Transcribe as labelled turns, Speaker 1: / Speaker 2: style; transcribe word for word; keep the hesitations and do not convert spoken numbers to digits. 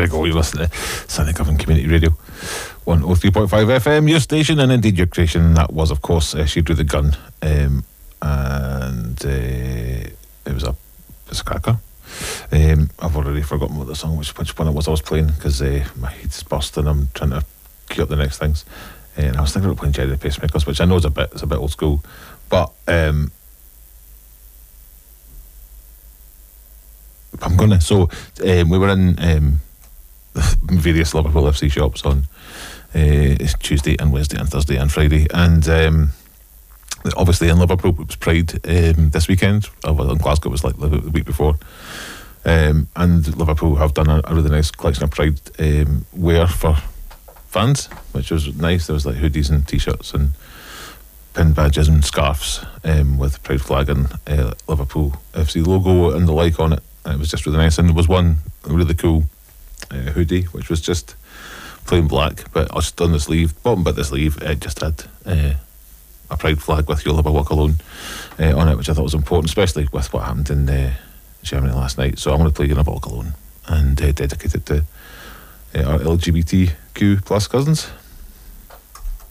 Speaker 1: we go. You're listening to Sunny Govan Community Radio, one oh three point five F M, your station, and indeed your creation. That was, of course, uh, She Drew the Gun, um, and uh, it was a, it's a cracker. Um, I've already forgotten what the song, which, which one it was I was playing, because uh, my head's burst and I'm trying to queue up the next things. Uh, and I was thinking about playing Jerry the Pacemakers, which I know is a bit, it's a bit old school, but um, I'm gonna. So um, we were in um, various Liverpool F C shops on uh, Tuesday and Wednesday and Thursday and Friday, and um, obviously in Liverpool it was Pride um, this weekend. In Glasgow it was like the, the week before, um, and Liverpool have done a, a really nice collection of Pride um, wear for fans, which was nice. There was like hoodies and t-shirts and pin badges and scarves um, with Pride flag and uh, Liverpool F C logo and the like on it. And it was just really nice. And there was one really cool uh, hoodie, which was just plain black, but just on the sleeve, bottom bit of the sleeve, it just had uh, a Pride flag with "You'll Never Walk Alone" uh, on it, which I thought was important, especially with what happened in uh, Germany last night. So I'm going to play "You'll Never Walk Alone" and uh, dedicate it to uh, our L G B T Q plus cousins.